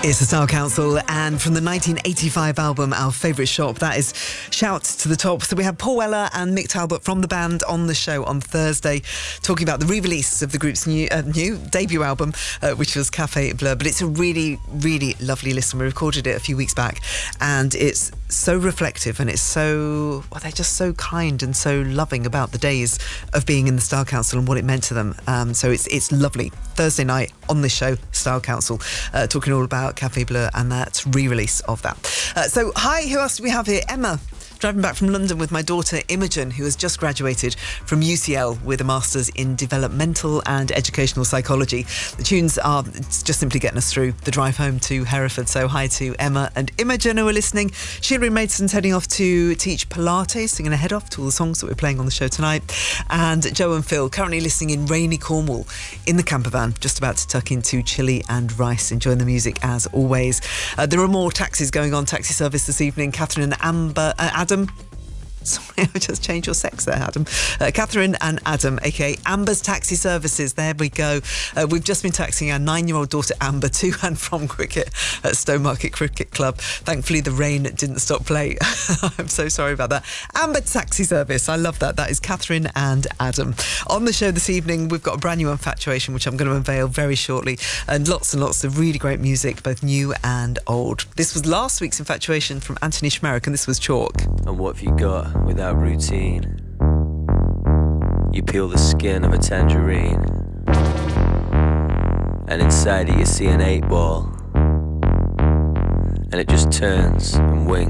It's the Style Council, and from the 1985 album Our Favourite Shop, that is Shout to the Top. So we have Paul Weller and Mick Talbot from the band on the show on Thursday, talking about the re-release of the group's new debut album, which was Café Bleu. But it's a really, really lovely listen. We recorded it a few weeks back, and it's so reflective, and it's so, well, they're just so kind and so loving about the days of being in the Style Council and what it meant to them. So it's lovely. Thursday night on this show, Style Council, talking all about Café Bleu and that re-release of that. So hi, who else do we have here? Emma, driving back from London with my daughter Imogen, who has just graduated from UCL with a Master's in Developmental and Educational Psychology. The tunes are just simply getting us through the drive home to Hereford. So hi to Emma and Imogen who are listening. Sheila Mason's heading off to teach Pilates, singing a head off to all the songs that we're playing on the show tonight. And Joe and Phil currently listening in rainy Cornwall in the camper van, just about to tuck into chili and rice, enjoying the music as always. There are more taxis going on, taxi service this evening. Catherine and Adam. Sorry, I just changed your sex there, Adam. Catherine and Adam, aka Amber's Taxi Services. There we go. We've just been taxiing our 9-year-old daughter Amber to and from cricket at Stowmarket Cricket Club. Thankfully, the rain didn't stop play. I'm so sorry about that. Amber Taxi Service. I love that. That is Catherine and Adam. On the show this evening, we've got a brand new Infatuation, which I'm going to unveil very shortly, and lots of really great music, both new and old. This was last week's Infatuation from Anthony Schmerich, and this was Chalk. And what have you got without routine? You peel the skin of a tangerine, and inside it you see an 8-ball, and it just turns and winks.